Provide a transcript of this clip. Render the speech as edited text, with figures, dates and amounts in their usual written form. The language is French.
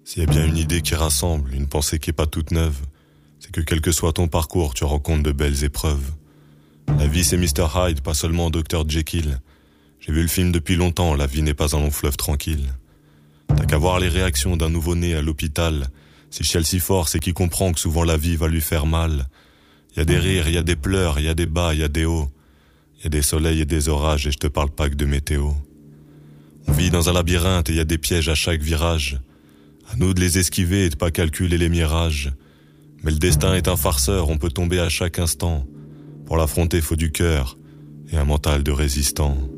S'il y a bien une idée qui rassemble, une pensée qui est pas toute neuve, c'est que quel que soit ton parcours, tu rencontres de belles épreuves. La vie c'est Mr. Hyde, pas seulement Dr. Jekyll. J'ai vu le film depuis longtemps, la vie n'est pas un long fleuve tranquille. T'as qu'à voir les réactions d'un nouveau-né à l'hôpital. Si chiale si fort, c'est qu'il comprend que souvent la vie va lui faire mal. Y a des rires, y a des pleurs, y a des bas, y a des hauts. Y a des soleils et des orages, et je te parle pas que de météo. On vit dans un labyrinthe et y a des pièges à chaque virage. À nous de les esquiver et de pas calculer les mirages. Mais le destin est un farceur, on peut tomber à chaque instant. Pour l'affronter, faut du cœur et un mental de résistant.